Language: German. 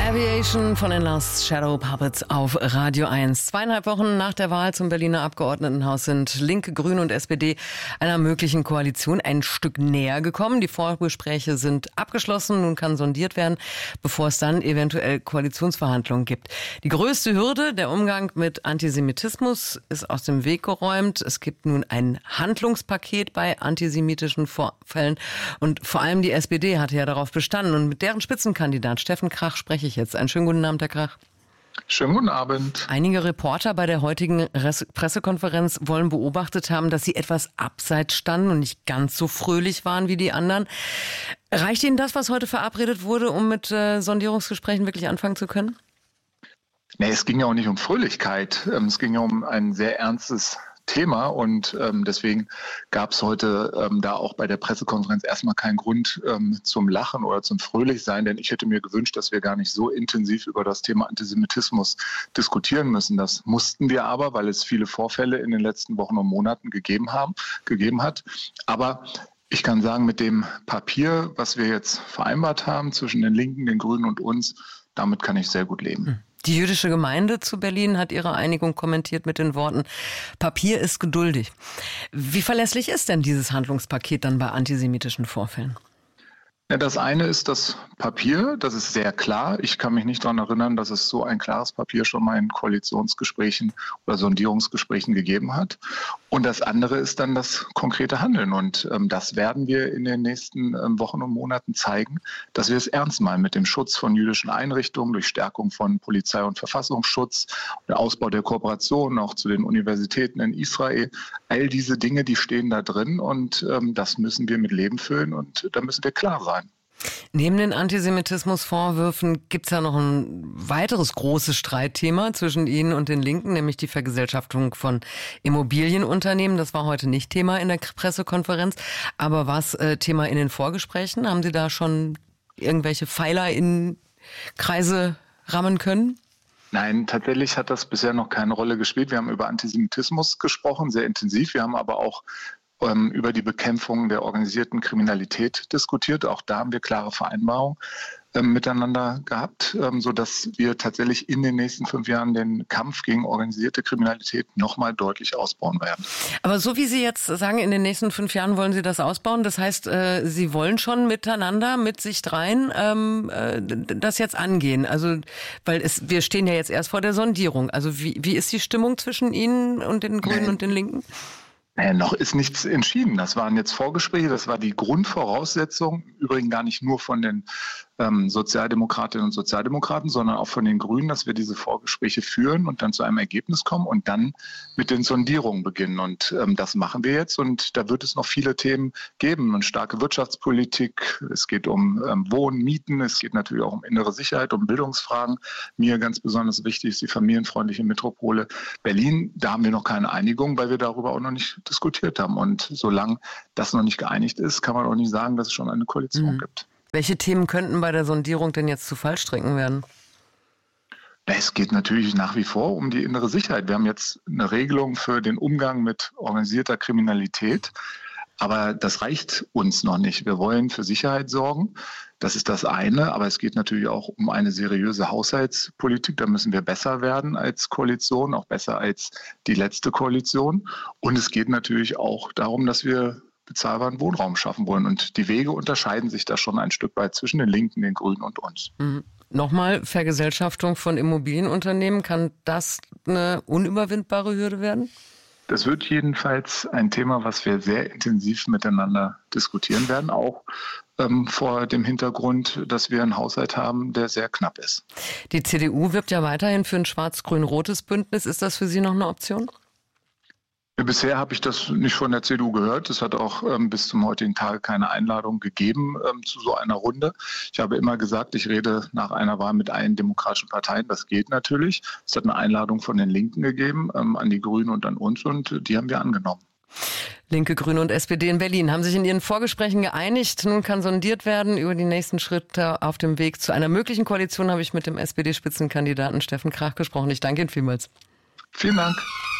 Aviation von den Last Shadow Puppets auf Radio 1. 2,5 Wochen nach der Wahl zum Berliner Abgeordnetenhaus sind Linke, Grüne und SPD einer möglichen Koalition ein Stück näher gekommen. Die Vorgespräche sind abgeschlossen. Nun kann sondiert werden, bevor es dann eventuell Koalitionsverhandlungen gibt. Die größte Hürde, der Umgang mit Antisemitismus, ist aus dem Weg geräumt. Es gibt nun ein Handlungspaket bei antisemitischen Vorfällen. Und vor allem die SPD hatte ja darauf bestanden. Und mit deren Spitzenkandidat Steffen Krach spreche ich jetzt. Einen schönen guten Abend, Herr Krach. Schönen guten Abend. Einige Reporter bei der heutigen Pressekonferenz wollen beobachtet haben, dass Sie etwas abseits standen und nicht ganz so fröhlich waren wie die anderen. Reicht Ihnen das, was heute verabredet wurde, um mit Sondierungsgesprächen wirklich anfangen zu können? Nee, es ging ja auch nicht um Fröhlichkeit. Es ging ja um ein sehr ernstes Thema und deswegen gab es heute da auch bei der Pressekonferenz erstmal keinen Grund zum Lachen oder zum Fröhlichsein, denn ich hätte mir gewünscht, dass wir gar nicht so intensiv über das Thema Antisemitismus diskutieren müssen. Das mussten wir aber, weil es viele Vorfälle in den letzten Wochen und Monaten gegeben hat. Aber ich kann sagen, mit dem Papier, was wir jetzt vereinbart haben zwischen den Linken, den Grünen und uns, damit kann ich sehr gut leben. Die jüdische Gemeinde zu Berlin hat ihre Einigung kommentiert mit den Worten: Papier ist geduldig. Wie verlässlich ist denn dieses Handlungspaket dann bei antisemitischen Vorfällen? Ja, das eine ist das Papier, das ist sehr klar. Ich kann mich nicht daran erinnern, dass es so ein klares Papier schon mal in Koalitionsgesprächen oder Sondierungsgesprächen gegeben hat. Und das andere ist dann das konkrete Handeln. Und das werden wir in den nächsten Wochen und Monaten zeigen, dass wir es ernst meinen mit dem Schutz von jüdischen Einrichtungen, durch Stärkung von Polizei- und Verfassungsschutz, der Ausbau der Kooperation auch zu den Universitäten in Israel. All diese Dinge, die stehen da drin und das müssen wir mit Leben füllen und da müssen wir klar sein. Neben den Antisemitismusvorwürfen gibt es ja noch ein weiteres großes Streitthema zwischen Ihnen und den Linken, nämlich die Vergesellschaftung von Immobilienunternehmen. Das war heute nicht Thema in der Pressekonferenz, aber war es Thema in den Vorgesprächen? Haben Sie da schon irgendwelche Pfeiler in Kreise rammen können? Nein, tatsächlich hat das bisher noch keine Rolle gespielt. Wir haben über Antisemitismus gesprochen, sehr intensiv. Wir haben aber auch über die Bekämpfung der organisierten Kriminalität diskutiert. Auch da haben wir klare Vereinbarungen miteinander gehabt, sodass wir tatsächlich in den nächsten 5 Jahren den Kampf gegen organisierte Kriminalität nochmal deutlich ausbauen werden. Aber so wie Sie jetzt sagen, in den nächsten 5 Jahren wollen Sie das ausbauen. Das heißt, Sie wollen schon miteinander, mit sich dreien, das jetzt angehen. Also, weil wir stehen ja jetzt erst vor der Sondierung. Also wie ist die Stimmung zwischen Ihnen und den Grünen und den Linken? Noch ist nichts entschieden. Das waren jetzt Vorgespräche, das war die Grundvoraussetzung, übrigens gar nicht nur von den Sozialdemokratinnen und Sozialdemokraten, sondern auch von den Grünen, dass wir diese Vorgespräche führen und dann zu einem Ergebnis kommen und dann mit den Sondierungen beginnen. Und das machen wir jetzt und da wird es noch viele Themen geben. Eine starke Wirtschaftspolitik, es geht um Wohnen, Mieten, es geht natürlich auch um innere Sicherheit, um Bildungsfragen. Mir ganz besonders wichtig ist die familienfreundliche Metropole Berlin. Da haben wir noch keine Einigung, weil wir darüber auch noch nicht diskutiert haben. Und solange das noch nicht geeinigt ist, kann man auch nicht sagen, dass es schon eine Koalition gibt. Welche Themen könnten bei der Sondierung denn jetzt zu Fallstricken werden? Es geht natürlich nach wie vor um die innere Sicherheit. Wir haben jetzt eine Regelung für den Umgang mit organisierter Kriminalität. Aber das reicht uns noch nicht. Wir wollen für Sicherheit sorgen. Das ist das eine. Aber es geht natürlich auch um eine seriöse Haushaltspolitik. Da müssen wir besser werden als Koalition, auch besser als die letzte Koalition. Und es geht natürlich auch darum, dass wir bezahlbaren Wohnraum schaffen wollen. Und die Wege unterscheiden sich da schon ein Stück weit zwischen den Linken, den Grünen und uns. Nochmal, Vergesellschaftung von Immobilienunternehmen, kann das eine unüberwindbare Hürde werden? Das wird jedenfalls ein Thema, was wir sehr intensiv miteinander diskutieren werden, auch vor dem Hintergrund, dass wir einen Haushalt haben, der sehr knapp ist. Die CDU wirbt ja weiterhin für ein schwarz-grün-rotes Bündnis. Ist das für Sie noch eine Option? Bisher habe ich das nicht von der CDU gehört. Es hat auch bis zum heutigen Tage keine Einladung gegeben zu so einer Runde. Ich habe immer gesagt, ich rede nach einer Wahl mit allen demokratischen Parteien. Das geht natürlich. Es hat eine Einladung von den Linken gegeben an die Grünen und an uns und die haben wir angenommen. Linke, Grüne und SPD in Berlin haben sich in ihren Vorgesprächen geeinigt. Nun kann sondiert werden über die nächsten Schritte auf dem Weg zu einer möglichen Koalition. Habe ich mit dem SPD-Spitzenkandidaten Steffen Krach gesprochen. Ich danke Ihnen vielmals. Vielen Dank.